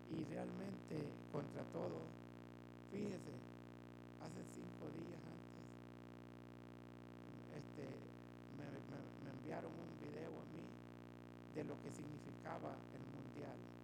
Y realmente, contra todo, fíjese, hace 5 días antes, me enviaron un video a mí de lo que significaba el mundial.